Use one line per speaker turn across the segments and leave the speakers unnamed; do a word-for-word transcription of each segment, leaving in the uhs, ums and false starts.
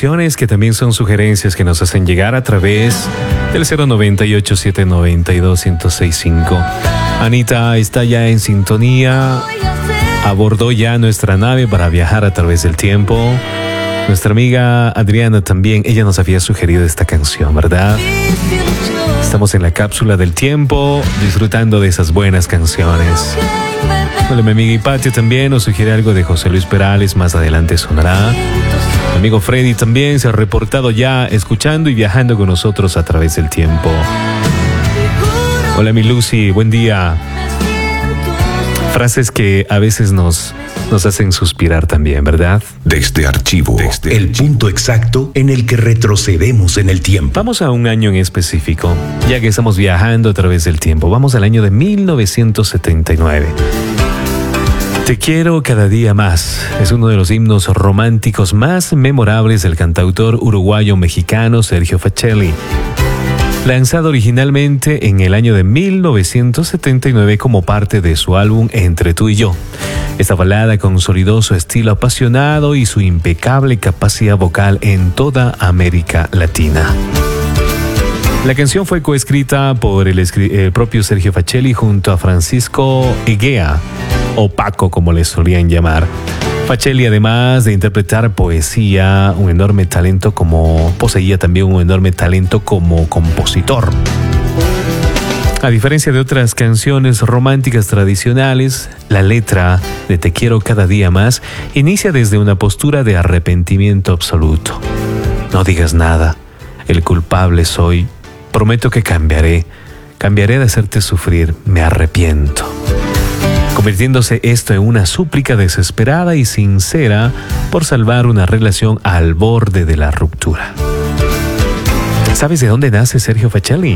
canciones que también son sugerencias que nos hacen llegar a través del cero noventa y ocho, siete noventa y dos, ciento sesenta y cinco. Anita está ya en sintonía. Abordó ya nuestra nave para viajar a través del tiempo. Nuestra amiga Adriana también, ella nos había sugerido esta canción, ¿verdad? Estamos en la cápsula del tiempo, disfrutando de esas buenas canciones. Hola, mi amiga Hipatia también nos sugiere algo de José Luis Perales, más adelante sonará. Mi amigo Freddy también se ha reportado ya, escuchando y viajando con nosotros a través del tiempo. Hola, mi Lucy, buen día. Frases que a veces nos, nos hacen suspirar también, ¿verdad?
Desde archivo, Desde
el archivo. Punto exacto en el que retrocedemos en el tiempo.
Vamos a un año en específico, ya que estamos viajando a través del tiempo. Vamos al año de mil novecientos setenta y nueve. Te quiero cada día más. Es uno de los himnos románticos más memorables del cantautor uruguayo-mexicano Sergio Facelli. Lanzado originalmente en el año de mil novecientos setenta y nueve como parte de su álbum Entre tú y yo. Esta balada consolidó su estilo apasionado y su impecable capacidad vocal en toda América Latina. La canción fue coescrita por el, el propio Sergio Facelli junto a Francisco Eguía, o Paco como le solían llamar. Facelli, además de interpretar poesía, un enorme talento como poseía también un enorme talento como compositor. A diferencia de otras canciones románticas tradicionales, la letra de Te quiero cada día más inicia desde una postura de arrepentimiento absoluto. No digas nada, el culpable soy, prometo que cambiaré, cambiaré de hacerte sufrir, me arrepiento. Convirtiéndose esto en una súplica desesperada y sincera por salvar una relación al borde de la ruptura. ¿Sabes de dónde nace Sergio Facelli?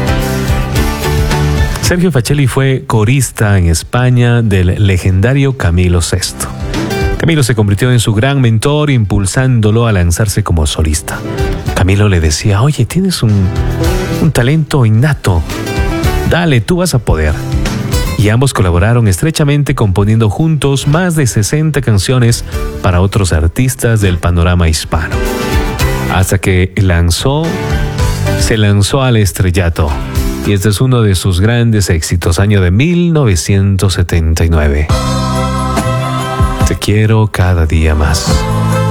Sergio Facelli fue corista en España del legendario Camilo sexto. Camilo se convirtió en su gran mentor, impulsándolo a lanzarse como solista. Camilo le decía, oye, tienes un, un talento innato, dale, tú vas a poder. Y ambos colaboraron estrechamente componiendo juntos más de sesenta canciones para otros artistas del panorama hispano. Hasta que lanzó, se lanzó al estrellato. Y este es uno de sus grandes éxitos, año de mil novecientos setenta y nueve. Te quiero cada día más.